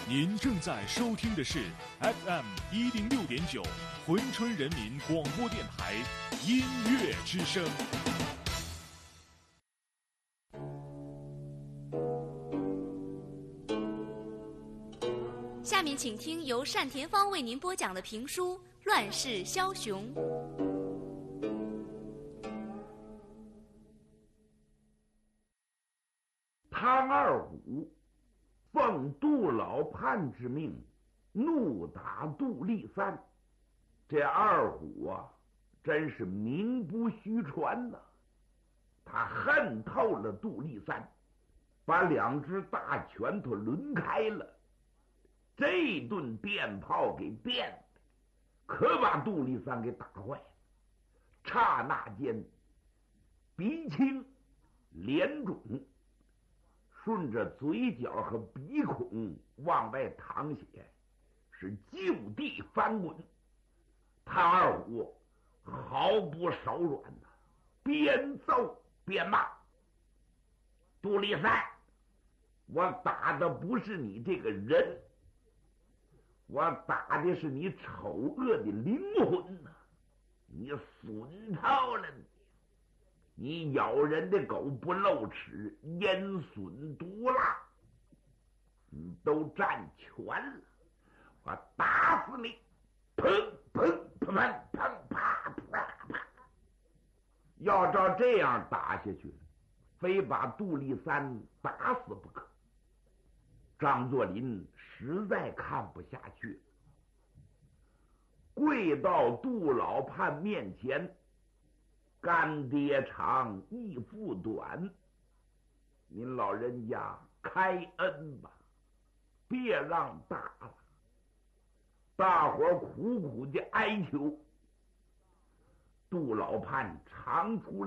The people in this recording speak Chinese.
您正在收听的是 FM106.9珲春人民广播电台音乐之声。 下面请听由单田芳为您播讲的评书《乱世枭雄》。 汤二虎奉杜老叛之命，怒打杜立三。这二虎啊，真是名不虚传呐！他恨透了杜立三，把两只大拳头抡开了。这顿电炮给电的，可把杜立三给打坏了。刹那间，鼻青脸肿，顺着嘴角和鼻孔往外淌血，是就地翻滚。汤二虎毫不手软呐，边揍边骂：“杜立三，我打的不是你这个人，我打的是你丑恶的灵魂呐！你损透了你咬人的狗不露齿，烟损毒辣，你都占全了，我打死你！砰砰砰砰砰啪啪啪！要照这样打下去，非把杜立三打死不可。张作霖实在看不下去，跪到杜老叛面前：“干爹长，义父短，您老人家开恩吧，别让打了。”大伙苦苦的哀求。杜老叛长出